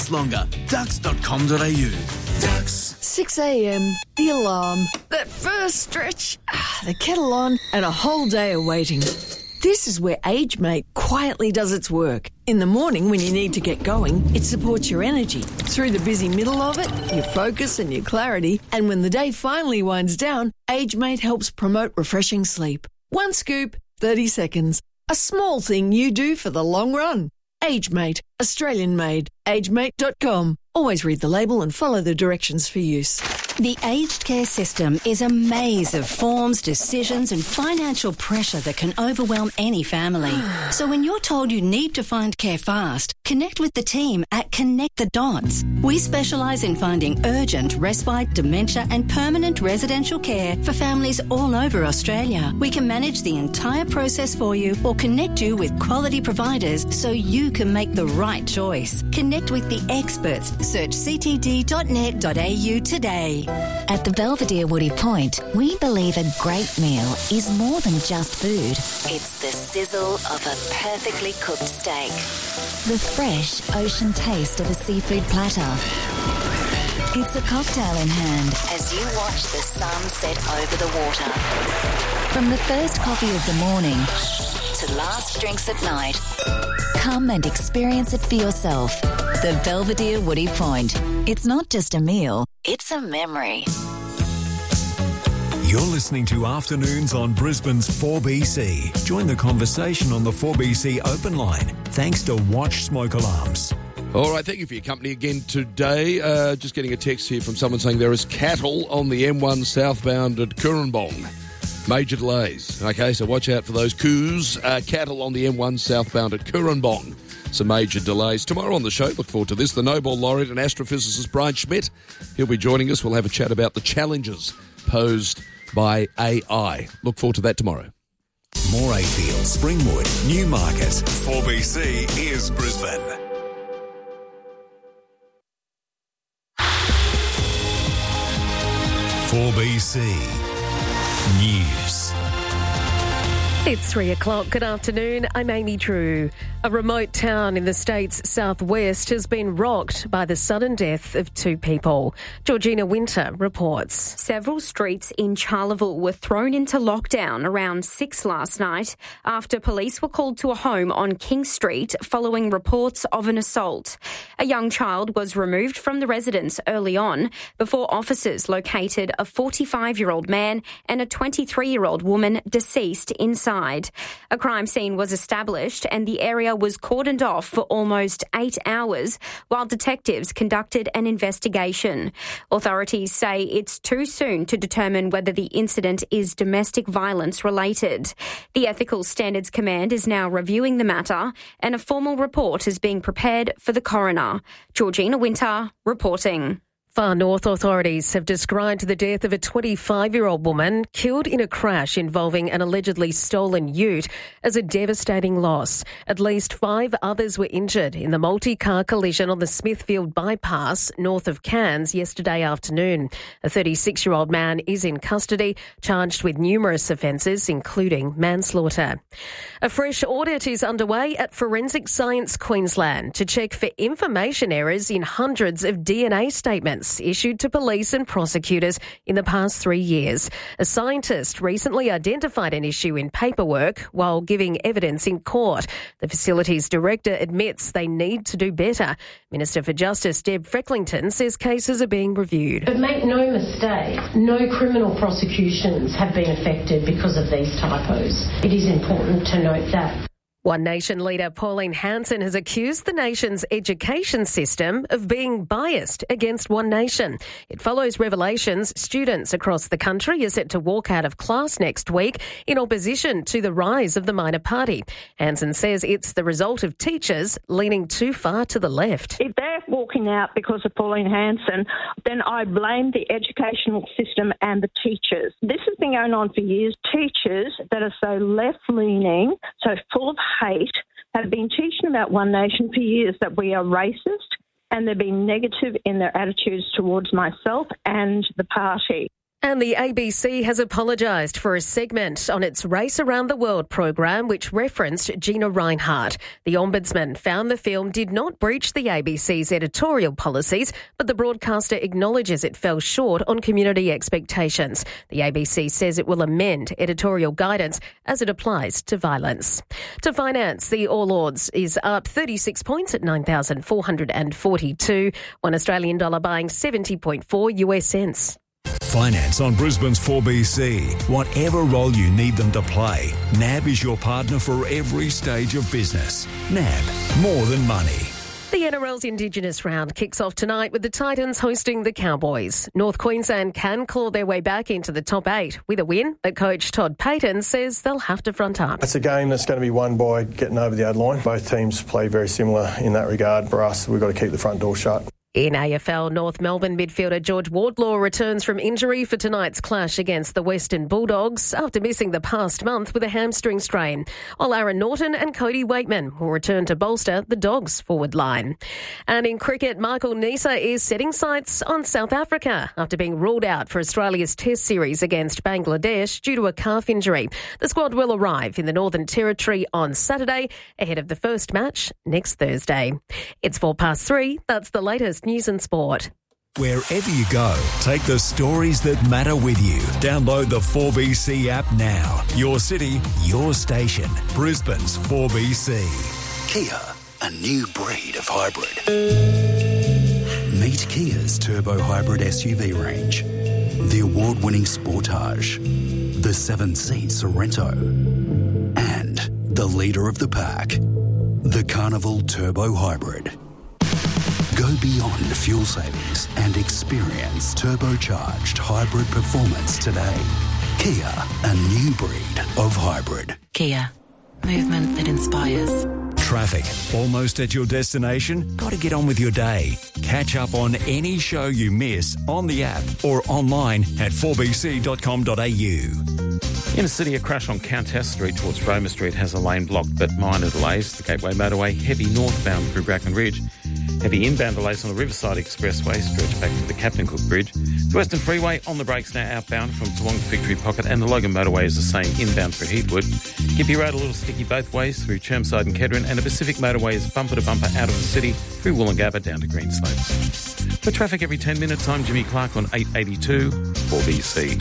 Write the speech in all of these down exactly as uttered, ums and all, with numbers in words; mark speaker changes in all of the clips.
Speaker 1: last longer. Dux dot com dot a u. Dux.
Speaker 2: six a.m, the alarm, that first stretch, ah, the kettle on, and a whole day of waiting. This is where AgeMate quietly does its work. In the morning when you need to get going, it supports your energy. Through the busy middle of it, your focus and your clarity. And when the day finally winds down, AgeMate helps promote refreshing sleep. One scoop, thirty seconds. A small thing you do for the long run. AgeMate, Australian made. agemate dot com. Always read the label and follow the directions for use.
Speaker 3: The aged care system is a maze of forms, decisions and financial pressure that can overwhelm any family. So when you're told you need to find care fast, connect with the team at Connect the Dots. We specialise in finding urgent respite, dementia and permanent residential care for families all over Australia. We can manage the entire process for you or connect you with quality providers so you can make the right choice. Connect with the experts. Search c t d dot net dot a u today.
Speaker 4: At the Belvedere Woody Point, we believe a great meal is more than just food. It's the sizzle of a perfectly cooked steak, the fresh ocean taste of a seafood platter. It's a cocktail in hand as you watch the sun set over the water. From the first coffee of the morning to last drinks at night, come and experience it for yourself. The Belvedere Woody Point. It's not just a meal, it's a memory.
Speaker 5: You're listening to Afternoons on Brisbane's four B C. Join the conversation on the four B C open line, thanks to Watch Smoke Alarms.
Speaker 6: All right, thank you for your company again today. Uh, just getting a text here from someone saying there is cattle on the M one southbound at Currumbong. Major delays. Okay, so watch out for those coos. Uh, cattle on the M one southbound at Currumbong. Some major delays. Tomorrow on the show, look forward to this, the Nobel laureate and astrophysicist Brian Schmidt. He'll be joining us. We'll have a chat about the challenges posed by A I. Look forward to that tomorrow.
Speaker 5: Morayfield, Springwood, Newmarket. four B C is Brisbane. four B C News.
Speaker 7: It's three o'clock. Good afternoon. I'm Amy Drew. A remote town in the state's southwest has been rocked by the sudden death of two people. Georgina Winter reports.
Speaker 8: Several streets in Charleville were thrown into lockdown around six last night after police were called to a home on King Street following reports of an assault. A young child was removed from the residence early on before officers located a forty-five-year-old man and a twenty-three-year-old woman deceased inside. A crime scene was established and the area was cordoned off for almost eight hours while detectives conducted an investigation. Authorities say it's too soon to determine whether the incident is domestic violence related. The Ethical Standards Command is now reviewing the matter and a formal report is being prepared for the coroner. Georgina Winter reporting.
Speaker 7: Far North authorities have described the death of a twenty-five-year-old woman killed in a crash involving an allegedly stolen ute as a devastating loss. At least five others were injured in the multi-car collision on the Smithfield bypass north of Cairns yesterday afternoon. A thirty-six-year-old man is in custody, charged with numerous offences, including manslaughter. A fresh audit is underway at Forensic Science Queensland to check for information errors in hundreds of D N A statements issued to police and prosecutors in the past three years. A scientist recently identified an issue in paperwork while giving evidence in court. The facility's director admits they need to do better. Minister for Justice Deb Frecklington says cases are being reviewed.
Speaker 9: But make no mistake, no criminal prosecutions have been affected because of these typos. It is important to note that.
Speaker 7: One Nation leader Pauline Hanson has accused the nation's education system of being biased against One Nation. It follows revelations students across the country are set to walk out of class next week in opposition to the rise of the minor party. Hanson says it's the result of teachers leaning too far to the left.
Speaker 10: If they're walking out because of Pauline Hanson, then I blame the educational system and the teachers. This has been going on for years. Teachers that are so left-leaning, so full of hate, have been teaching about One Nation for years, that we are racist, and they've been negative in their attitudes towards myself and the party.
Speaker 7: And the A B C has apologised for a segment on its Race Around the World program which referenced Gina Rinehart. The Ombudsman found the film did not breach the A B C's editorial policies, but the broadcaster acknowledges it fell short on community expectations. The A B C says it will amend editorial guidance as it applies to violence. To finance, the All Ords is up thirty-six points at nine thousand four hundred forty-two, one Australian dollar buying seventy point four US cents.
Speaker 5: Finance on Brisbane's four B C. Whatever role you need them to play, N A B is your partner for every stage of business. N A B, more than money.
Speaker 7: The N R L's Indigenous round kicks off tonight with the Titans hosting the Cowboys. North Queensland can claw their way back into the top eight with a win, but coach Todd Payton says they'll have to front up.
Speaker 11: It's a game that's going to be won by getting over the ad line. Both teams play very similar in that regard. For us, we've got to keep the front door shut.
Speaker 7: In A F L, North Melbourne midfielder George Wardlaw returns from injury for tonight's clash against the Western Bulldogs after missing the past month with a hamstring strain, while Aaron Norton and Cody Waitman will return to bolster the Dogs' forward line. And in cricket, Michael Neser is setting sights on South Africa after being ruled out for Australia's Test series against Bangladesh due to a calf injury. The squad will arrive in the Northern Territory on Saturday ahead of the first match next Thursday. It's four past three. That's the latest news and sport.
Speaker 5: Wherever you go, take the stories that matter with you. Download the four B C app now. Your city, your station. Brisbane's four B C.
Speaker 1: Kia, a new breed of hybrid. Meet Kia's turbo hybrid S U V range. The award-winning Sportage, the seven-seat Sorento, and the leader of the pack, the Carnival Turbo Hybrid. Go beyond fuel savings and experience turbocharged hybrid performance today. Kia, a new breed of hybrid.
Speaker 12: Kia, movement that inspires.
Speaker 5: Traffic, almost at your destination? Got to get on with your day. Catch up on any show you miss on the app or online at four b c dot com dot a u.
Speaker 13: In the city, a crash on Countess Street towards Roma Street has a lane blocked but minor delays. The Gateway Motorway, heavy northbound through Bracken Ridge. Heavy inbound delays on the Riverside Expressway stretch back to the Captain Cook Bridge. The Western Freeway on the brakes now outbound from Toowong to Victory Pocket, and the Logan Motorway is the same inbound through Heatwood. Gippy Road a little sticky both ways through Chermside and Kedron, and the Pacific Motorway is bumper to bumper out of the city through Woolloongabba down to Greenslopes. For traffic every ten minutes, I'm Jimmy Clark on eight eighty-two four B C.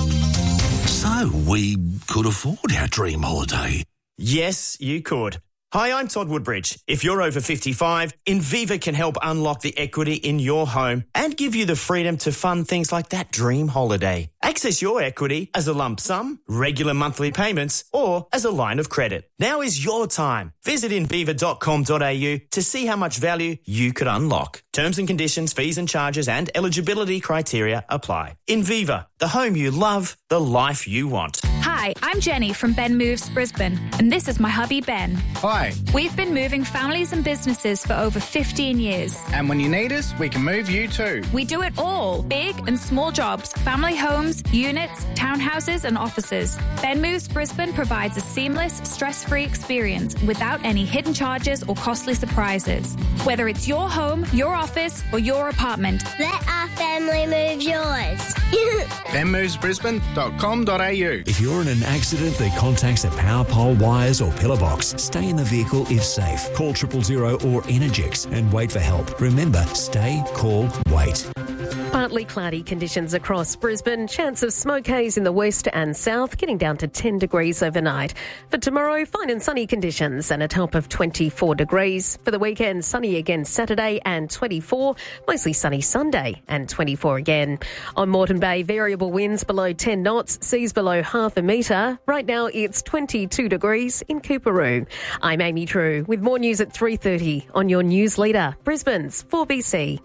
Speaker 1: So, we could afford our dream holiday.
Speaker 14: Yes, you could. Hi, I'm Todd Woodbridge. If you're over fifty-five, Inviva can help unlock the equity in your home and give you the freedom to fund things like that dream holiday. Access your equity as a lump sum, regular monthly payments, or as a line of credit. Now is your time. Visit inviva dot com dot a u to see how much value you could unlock. Terms and conditions, fees and charges, and eligibility criteria apply. Inviva, the home you love, the life you want.
Speaker 15: Hi, I'm Jenny from Ben Moves Brisbane, and this is my hubby Ben.
Speaker 16: Hi.
Speaker 15: We've been moving families and businesses for over fifteen years.
Speaker 16: And when you need us, we can move you too.
Speaker 15: We do it all, big and small jobs, family homes, units, townhouses and offices. Ben Moves Brisbane provides a seamless, stress-free experience without any hidden charges or costly surprises. Whether it's your home, your office or your apartment.
Speaker 17: Let our family move yours.
Speaker 16: ben moves brisbane dot com dot a u.
Speaker 5: If you're in an accident that contacts a power pole, wires or pillar box, stay in the vehicle if safe. Call triple zero or Energix and wait for help. Remember, stay, call, wait.
Speaker 7: Partly cloudy conditions across Brisbane. Chance of smoke haze in the west and south, getting down to ten degrees overnight. For tomorrow, fine and sunny conditions and a top of twenty-four degrees. For the weekend, sunny again Saturday and twenty-four. Mostly sunny Sunday and twenty-four again. On Moreton Bay, variable winds below ten knots, seas below half a metre. Right now, it's twenty-two degrees in Coorparoo. I'm Amy True with more news at three thirty on your news leader, Brisbane's four B C.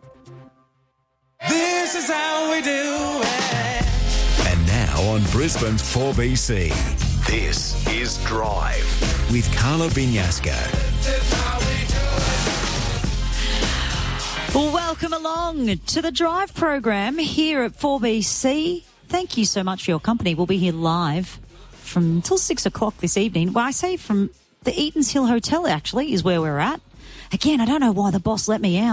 Speaker 1: This is how we do it.
Speaker 5: And now on Brisbane's four B C, this is Drive with Carla Binyaska.
Speaker 18: Well, welcome along to the Drive program here at four B C. Thank you so much for your company. We'll be here live from until six o'clock this evening. Well, I say from the Eatons Hill Hotel, actually, is where we're at. Again, I don't know why the boss let me out.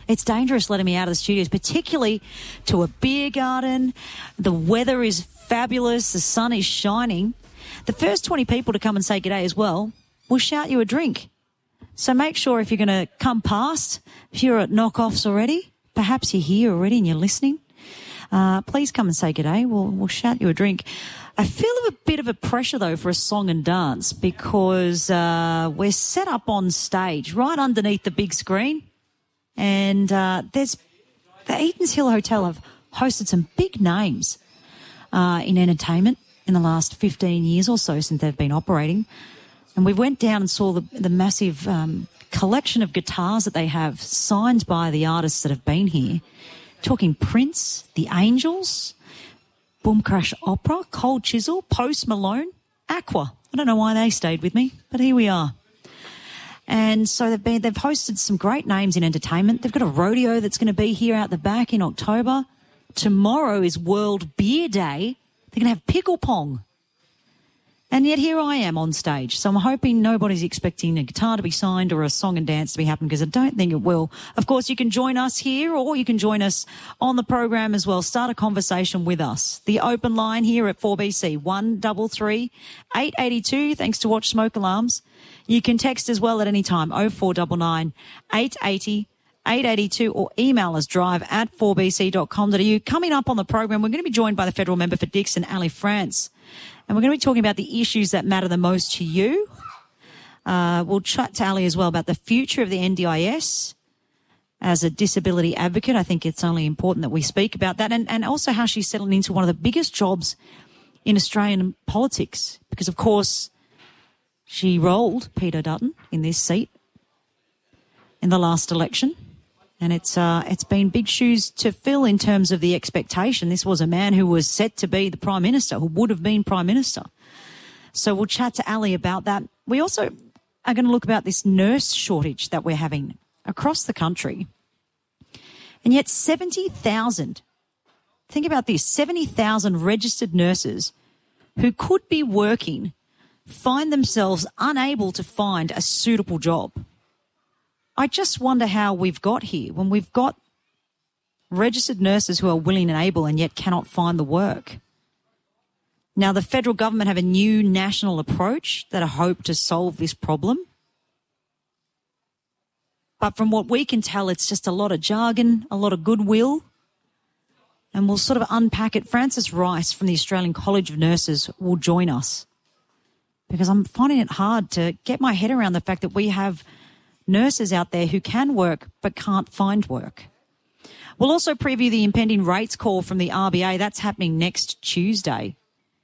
Speaker 18: It's dangerous letting me out of the studios, particularly to a beer garden. The weather is fabulous. The sun is shining. The first twenty people to come and say g'day as well will shout you a drink. So make sure if you're going to come past, if you're at knockoffs already, perhaps you're here already and you're listening, uh, please come and say g'day. We'll, we'll shout you a drink. I feel a bit of a pressure, though, for a song and dance because uh, we're set up on stage right underneath the big screen. And uh, there's the Eatons Hill Hotel have hosted some big names uh, in entertainment in the last fifteen years or so since they've been operating. And we went down and saw the, the massive um, collection of guitars that they have signed by the artists that have been here. Talking Prince, The Angels, Boom Crash Opera, Cold Chisel, Post Malone, Aqua. I don't know why they stayed with me, but here we are. And so they've been, they've hosted some great names in entertainment. They've got a rodeo that's going to be here out the back in October. Tomorrow is World Beer Day. They're going to have pickle pong. And yet here I am on stage. So I'm hoping nobody's expecting a guitar to be signed or a song and dance to be happening because I don't think it will. Of course, you can join us here or you can join us on the program as well. Start a conversation with us. The open line here at four B C, one three three, eight eight two, thanks to Watch Smoke Alarms. You can text as well at any time, oh four nine nine, eight eight oh, eight eight two, or email us drive at four b c dot com dot a u. Coming up on the program, we're going to be joined by the federal member for Dixon, Ali France. And we're going to be talking about the issues that matter the most to you. Uh, we'll chat to Ali as well about the future of the N D I S as a disability advocate. I think it's only important that we speak about that. And, and also how she's settling into one of the biggest jobs in Australian politics. Because, of course, she rolled Peter Dutton in this seat in the last election. And it's uh, it's been big shoes to fill in terms of the expectation. This was a man who was set to be the Prime Minister, who would have been Prime Minister. So we'll chat to Ali about that. We also are going to look about this nurse shortage that we're having across the country. And yet seventy thousand, think about this, seventy thousand registered nurses who could be working find themselves unable to find a suitable job. I just wonder how we've got here when we've got registered nurses who are willing and able and yet cannot find the work. Now, the federal government have a new national approach that I hope to solve this problem. But from what we can tell, it's just a lot of jargon, a lot of goodwill. And we'll sort of unpack it. Frances Rice from the Australian College of Nurses will join us because I'm finding it hard to get my head around the fact that we have nurses out there who can work but can't find work. We'll also preview the impending rates call from the R B A. That's happening next Tuesday.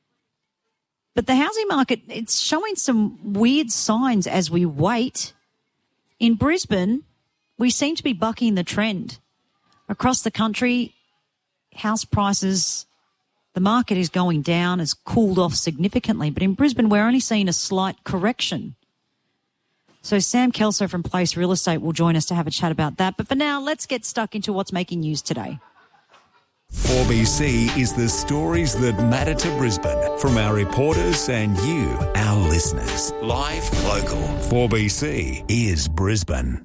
Speaker 18: But the housing market, it's showing some weird signs as we wait. In Brisbane, we seem to be bucking the trend. Across the country, house prices, the market is going down, has cooled off significantly. But in Brisbane, we're only seeing a slight correction. So Sam Kelso from Place Real Estate will join us to have a chat about that. But for now, let's get stuck into what's making news today.
Speaker 5: four B C is the stories that matter to Brisbane from our reporters and you, our listeners. Live, local. four B C is Brisbane.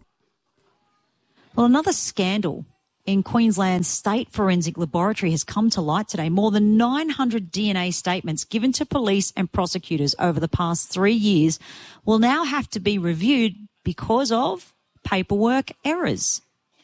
Speaker 18: Well, another scandal in Queensland's State Forensic Laboratory has come to light today. More than nine hundred D N A statements given to police and prosecutors over the past three years will now have to be reviewed because of paperwork errors.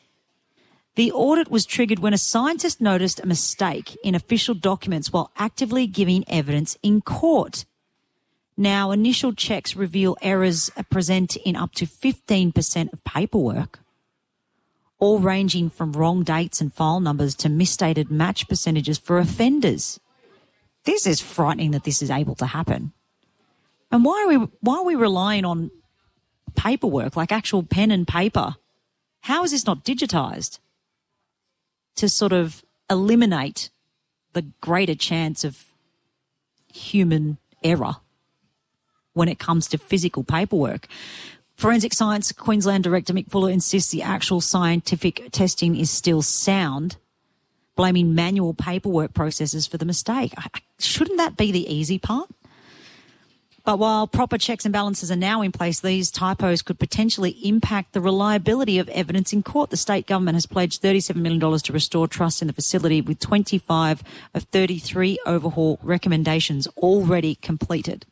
Speaker 18: The audit was triggered when a scientist noticed a mistake in official documents while actively giving evidence in court. Now, initial checks reveal errors are present in up to fifteen percent of paperwork, all ranging from wrong dates and file numbers to misstated match percentages for offenders. This is frightening that this is able to happen. And why are we why are we relying on paperwork, like actual pen and paper? How is this not digitised to sort of eliminate the greater chance of human error when it comes to physical paperwork? Forensic Science Queensland Director Mick Fuller insists the actual scientific testing is still sound, blaming manual paperwork processes for the mistake. Shouldn't that be the easy part? But while proper checks and balances are now in place, these typos could potentially impact the reliability of evidence in court. The state government has pledged thirty-seven million dollars to restore trust in the facility, with twenty-five of thirty-three overhaul recommendations already completed.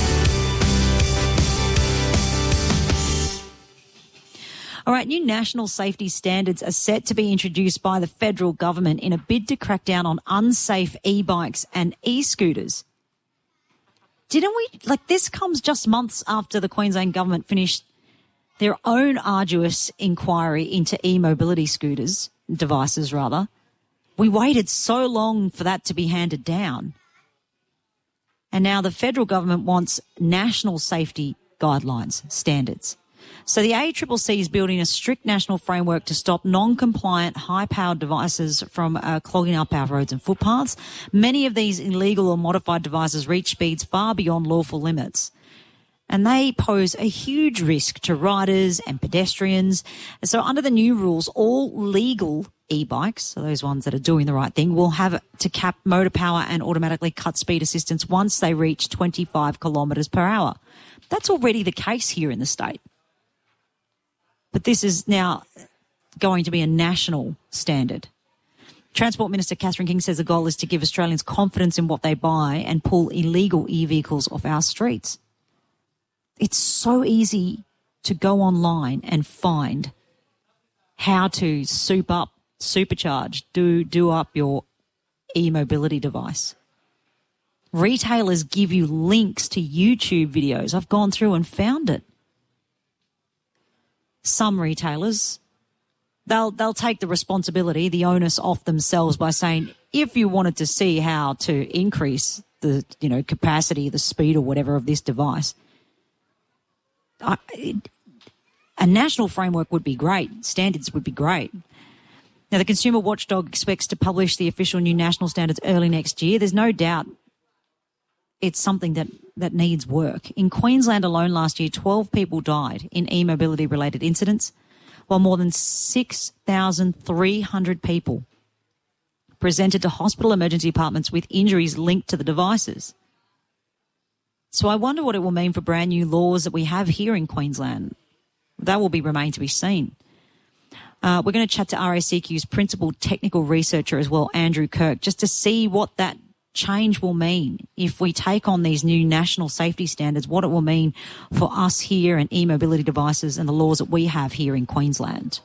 Speaker 18: All right, new national safety standards are set to be introduced by the federal government in a bid to crack down on unsafe e-bikes and e-scooters. Didn't we, like, this comes just months after the Queensland government finished their own arduous inquiry into e-mobility scooters, devices rather. We waited so long for that to be handed down. And now the federal government wants national safety guidelines, standards. So the A C C C is building a strict national framework to stop non-compliant, high-powered devices from uh, clogging up our roads and footpaths. Many of these illegal or modified devices reach speeds far beyond lawful limits, and they pose a huge risk to riders and pedestrians. And so under the new rules, all legal e-bikes, so those ones that are doing the right thing, will have to cap motor power and automatically cut speed assistance once they reach twenty-five kilometres per hour. That's already the case here in the state. But this is now going to be a national standard. Transport Minister Catherine King says the goal is to give Australians confidence in what they buy and pull illegal e-vehicles off our streets. It's so easy to go online and find how to soup up, supercharge, do, do up your e-mobility device. Retailers give you links to YouTube videos. I've gone through and found it. Some retailers, they'll they'll take the responsibility, the onus off themselves by saying, if you wanted to see how to increase the, you know, capacity, the speed or whatever of this device, I, it, a national framework would be great. Standards would be great. Now, the Consumer Watchdog expects to publish the official new national standards early next year. There's no doubt it's something that, that needs work. In Queensland alone last year, twelve people died in e-mobility related incidents, while more than six thousand three hundred people presented to hospital emergency departments with injuries linked to the devices. So I wonder what it will mean for brand new laws that we have here in Queensland. That will be remain to be seen. Uh, we're going to chat to R A C Q's principal technical researcher as well, Andrew Kirk, just to see what that change will mean if we take on these new national safety standards, what it will mean for us here and e-mobility devices and the laws that we have here in Queensland.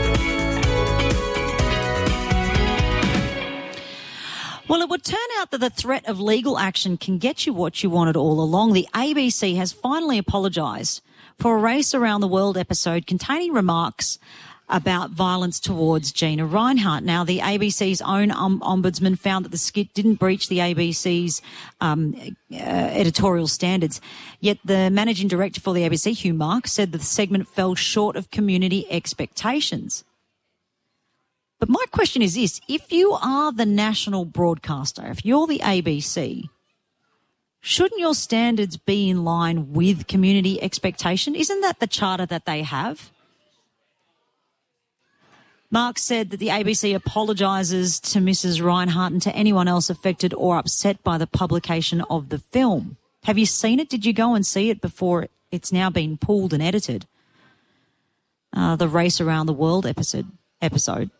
Speaker 18: Well, it would turn out that the threat of legal action can get you what you wanted all along. The A B C has finally apologised for a Race Around the World episode containing remarks about violence towards Gina Rinehart. Now, the A B C's own um, ombudsman found that the skit didn't breach the A B C's um, uh, editorial standards. Yet the managing director for the A B C, Hugh Marks, said that the segment fell short of community expectations. But my question is this: if you are the national broadcaster, if you're the A B C, shouldn't your standards be in line with community expectation? Isn't that the charter that they have? Mark said that the A B C apologises to Missus Rinehart and to anyone else affected or upset by the publication of the film. Have you seen it? Did you go and see it before it's now been pulled and edited? Uh, the Race Around the World episode. episode.